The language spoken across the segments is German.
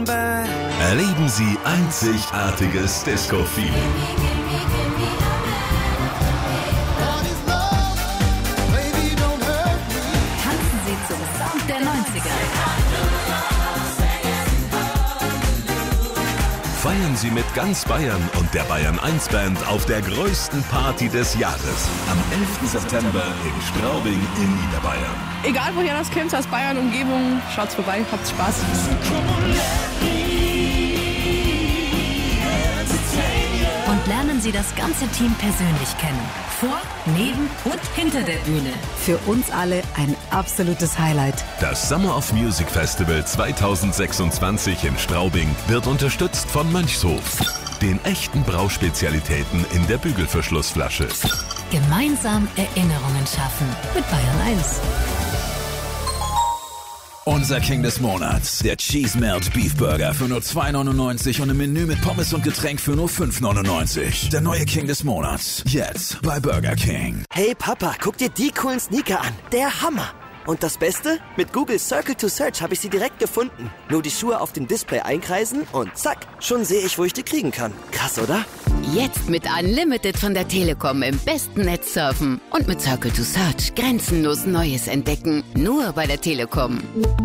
Erleben Sie einzigartiges Disco-Feeling. Tanzen Sie zum Sound der 90er. Feiern Sie mit ganz Bayern und der Bayern 1 Band auf der größten Party des Jahres. Am 11. September in Straubing in Niederbayern. Egal woher das kommt, aus Bayern, Umgebung, schaut's vorbei, habt Spaß. Und lernen Sie das ganze Team persönlich kennen. Vor, neben und hinter der Bühne. Für uns alle ein absolutes Highlight. Das Summer of Music Festival 2026 in Straubing wird unterstützt von Mönchshof, den echten Brauspezialitäten in der Bügelverschlussflasche. Gemeinsam Erinnerungen schaffen mit Bayern 1. Unser King des Monats, der Cheese Melt Beef Burger für nur 2,99 und im Menü mit Pommes und Getränk für nur 5,99. Der neue King des Monats, jetzt bei Burger King. Hey Papa, guck dir die coolen Sneaker an. Der Hammer. Und das Beste? Mit Google Circle to Search habe ich sie direkt gefunden. Nur die Schuhe auf dem Display einkreisen und zack, schon sehe ich, wo ich die kriegen kann. Krass, oder? Jetzt mit Unlimited von der Telekom im besten Netz surfen und mit Circle to Search grenzenlos Neues entdecken. Nur bei der Telekom.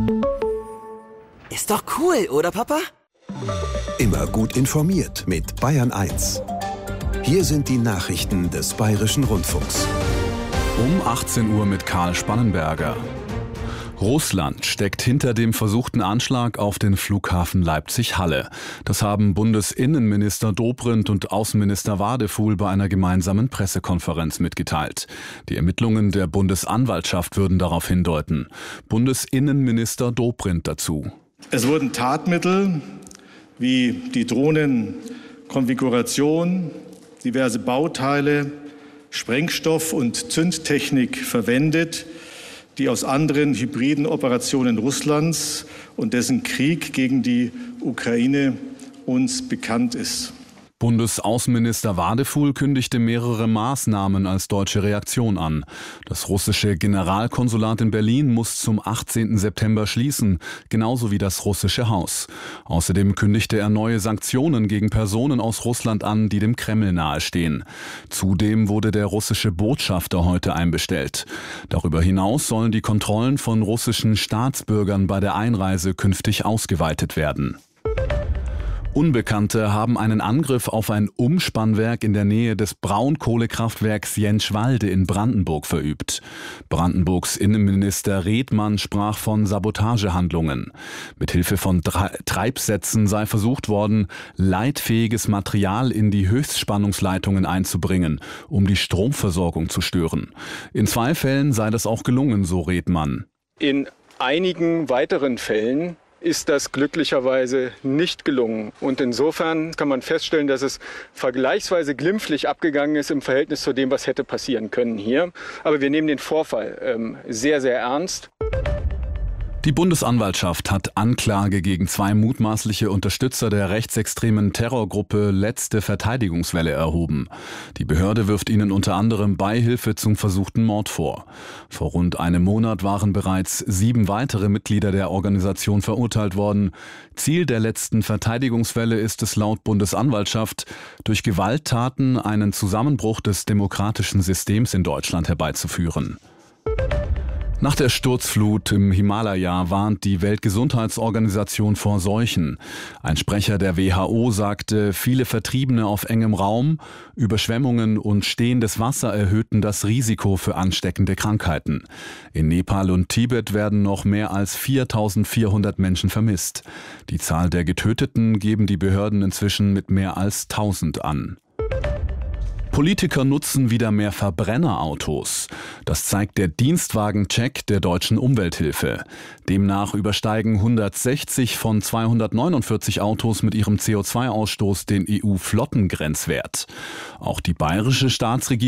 Ist doch cool, oder Papa? Immer gut informiert mit Bayern 1. Hier sind die Nachrichten des Bayerischen Rundfunks. Um 18 Uhr mit Karl Spannenberger. Russland steckt hinter dem versuchten Anschlag auf den Flughafen Leipzig-Halle. Das haben Bundesinnenminister Dobrindt und Außenminister Wadefuhl bei einer gemeinsamen Pressekonferenz mitgeteilt. Die Ermittlungen der Bundesanwaltschaft würden darauf hindeuten. Bundesinnenminister Dobrindt dazu. Es wurden Tatmittel wie die Drohnenkonfiguration, diverse Bauteile, Sprengstoff und Zündtechnik verwendet, die aus anderen hybriden Operationen Russlands und dessen Krieg gegen die Ukraine uns bekannt ist. Bundesaußenminister Wadefuhl kündigte mehrere Maßnahmen als deutsche Reaktion an. Das russische Generalkonsulat in Berlin muss zum 18. September schließen, genauso wie das russische Haus. Außerdem kündigte er neue Sanktionen gegen Personen aus Russland an, die dem Kreml nahestehen. Zudem wurde der russische Botschafter heute einbestellt. Darüber hinaus sollen die Kontrollen von russischen Staatsbürgern bei der Einreise künftig ausgeweitet werden. Unbekannte haben einen Angriff auf ein Umspannwerk in der Nähe des Braunkohlekraftwerks Jentschwalde in Brandenburg verübt. Brandenburgs Innenminister Redmann sprach von Sabotagehandlungen. Mithilfe von Treibsätzen sei versucht worden, leitfähiges Material in die Höchstspannungsleitungen einzubringen, um die Stromversorgung zu stören. In 2 Fällen sei das auch gelungen, so Redmann. In einigen weiteren Fällen ist das glücklicherweise nicht gelungen. Und insofern kann man feststellen, dass es vergleichsweise glimpflich abgegangen ist im Verhältnis zu dem, was hätte passieren können hier. Aber wir nehmen den Vorfall sehr, sehr ernst. Die Bundesanwaltschaft hat Anklage gegen 2 mutmaßliche Unterstützer der rechtsextremen Terrorgruppe Letzte Verteidigungswelle erhoben. Die Behörde wirft ihnen unter anderem Beihilfe zum versuchten Mord vor. Vor rund einem Monat waren bereits 7 weitere Mitglieder der Organisation verurteilt worden. Ziel der Letzten Verteidigungswelle ist es laut Bundesanwaltschaft, durch Gewalttaten einen Zusammenbruch des demokratischen Systems in Deutschland herbeizuführen. Nach der Sturzflut im Himalaya warnt die Weltgesundheitsorganisation vor Seuchen. Ein Sprecher der WHO sagte, viele Vertriebene auf engem Raum, Überschwemmungen und stehendes Wasser erhöhten das Risiko für ansteckende Krankheiten. In Nepal und Tibet werden noch mehr als 4.400 Menschen vermisst. Die Zahl der Getöteten geben die Behörden inzwischen mit mehr als 1.000 an. Politiker nutzen wieder mehr Verbrennerautos. Das zeigt der Dienstwagencheck der Deutschen Umwelthilfe. Demnach übersteigen 160 von 249 Autos mit ihrem CO2-Ausstoß den EU-Flottengrenzwert. Auch die bayerische Staatsregierung